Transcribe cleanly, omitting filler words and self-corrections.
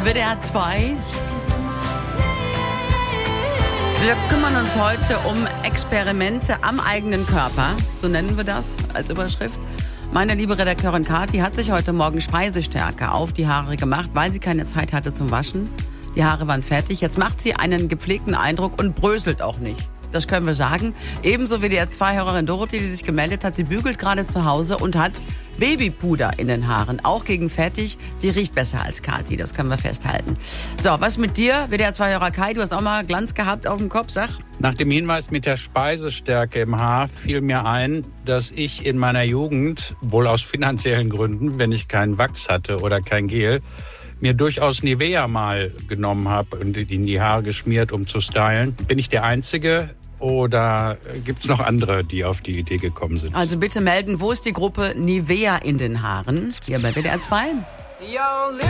WDR 2. Wir kümmern uns heute um Experimente am eigenen Körper. So nennen wir das als Überschrift. Meine liebe Redakteurin Kathi hat sich heute Morgen Speisestärke auf die Haare gemacht, weil sie keine Zeit hatte zum Waschen. Die Haare waren fertig. Jetzt macht sie einen gepflegten Eindruck und bröselt auch nicht. Das können wir sagen. Ebenso wie die WDR2-Hörerin Dorothee, die sich gemeldet hat. Sie bügelt gerade zu Hause und hat Babypuder in den Haaren. Auch gegen fertig. Sie riecht besser als Kathi. Das können wir festhalten. So, was mit dir? WDR2-Hörer Kai, du hast auch mal Glanz gehabt auf dem Kopf. Sag. Nach dem Hinweis mit der Speisestärke im Haar fiel mir ein, dass ich in meiner Jugend, wohl aus finanziellen Gründen, wenn ich keinen Wachs hatte oder kein Gel, mir durchaus Nivea mal genommen habe und in die Haare geschmiert, um zu stylen. Bin ich der Einzige oder gibt's noch andere, die auf die Idee gekommen sind? Also bitte melden, wo ist die Gruppe Nivea in den Haaren? Hier bei WDR 2.